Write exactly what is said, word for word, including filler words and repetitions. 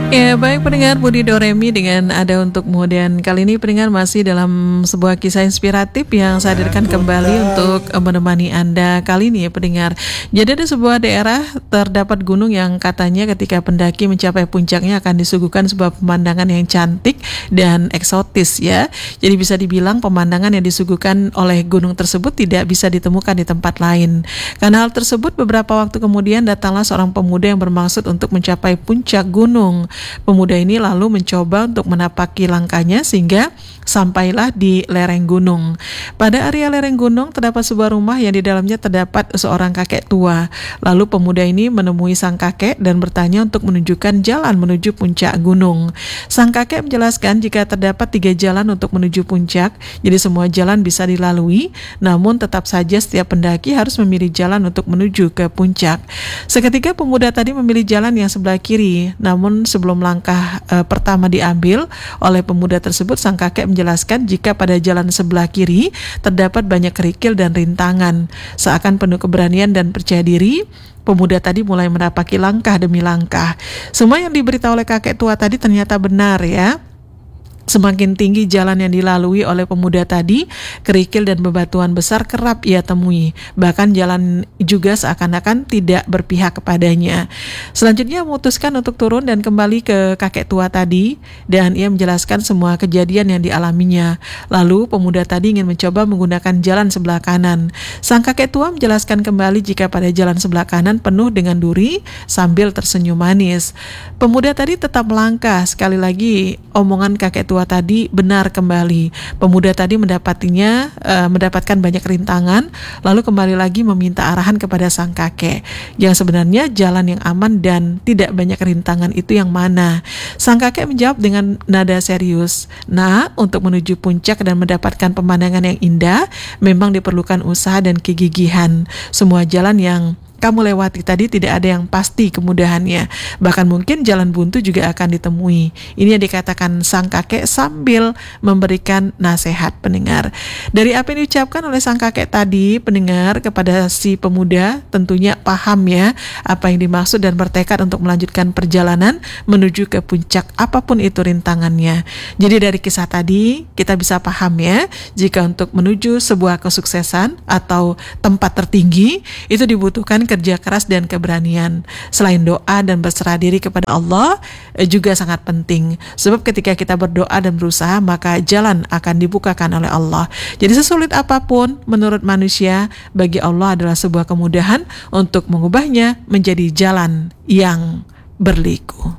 Ya, baik pendengar Budi Doremi dengan Ada Untukmu, dan kali ini pendengar masih dalam sebuah kisah inspiratif yang saya hadirkan kembali untuk menemani Anda kali ini ya pendengar. Jadi ada sebuah daerah terdapat gunung yang katanya ketika pendaki mencapai puncaknya akan disuguhkan sebuah pemandangan yang cantik dan eksotis ya. Jadi bisa dibilang pemandangan yang disuguhkan oleh gunung tersebut tidak bisa ditemukan di tempat lain. Karena hal tersebut, beberapa waktu kemudian datanglah seorang pemuda yang bermaksud untuk mencapai puncak gunung. Pemuda ini lalu mencoba untuk menapaki langkahnya sehingga sampailah di lereng gunung. Pada area lereng gunung terdapat sebuah rumah yang di dalamnya terdapat seorang kakek tua. Lalu pemuda ini menemui sang kakek dan bertanya untuk menunjukkan jalan menuju puncak gunung. Sang kakek menjelaskan jika terdapat tiga jalan untuk menuju puncak, jadi semua jalan bisa dilalui, namun tetap saja setiap pendaki harus memilih jalan untuk menuju ke puncak. Seketika pemuda tadi memilih jalan yang sebelah kiri, namun sebelum langkah e, pertama diambil oleh pemuda tersebut, sang kakek menjelaskan jika pada jalan sebelah kiri terdapat banyak kerikil dan rintangan. Seakan penuh keberanian dan percaya diri, pemuda tadi mulai menapaki langkah demi langkah. Semua yang diberitahu oleh kakek tua tadi ternyata benar ya. Semakin tinggi jalan yang dilalui oleh pemuda tadi, kerikil dan bebatuan besar kerap ia temui. Bahkan jalan juga seakan-akan tidak berpihak kepadanya. Selanjutnya memutuskan untuk turun dan kembali ke kakek tua tadi, dan ia menjelaskan semua kejadian yang dialaminya. Lalu pemuda tadi ingin mencoba menggunakan jalan sebelah kanan. Sang kakek tua menjelaskan kembali jika pada jalan sebelah kanan penuh dengan duri sambil tersenyum manis. Pemuda tadi tetap melangkah. Sekali lagi omongan kakek tua tadi benar kembali. Pemuda tadi mendapatinya uh, mendapatkan banyak rintangan, lalu kembali lagi meminta arahan kepada sang kakek. Yang sebenarnya jalan yang aman dan tidak banyak rintangan itu yang mana? Sang kakek menjawab dengan nada serius, "Nah, untuk menuju puncak dan mendapatkan pemandangan yang indah, memang diperlukan usaha dan kegigihan. Semua jalan yang kamu lewati tadi tidak ada yang pasti kemudahannya. Bahkan mungkin jalan buntu juga akan ditemui." Ini yang dikatakan sang kakek sambil memberikan nasihat pendengar. Dari apa yang diucapkan oleh sang kakek tadi, pendengar, kepada si pemuda tentunya paham ya apa yang dimaksud dan bertekad untuk melanjutkan perjalanan menuju ke puncak apapun itu rintangannya. Jadi dari kisah tadi kita bisa paham ya, jika untuk menuju sebuah kesuksesan atau tempat tertinggi itu dibutuhkan kerja keras dan keberanian. Selain doa dan berserah diri kepada Allah juga sangat penting. Sebab ketika kita berdoa dan berusaha, maka jalan akan dibukakan oleh Allah. Jadi sesulit apapun menurut manusia, bagi Allah adalah sebuah kemudahan untuk mengubahnya menjadi jalan yang berliku.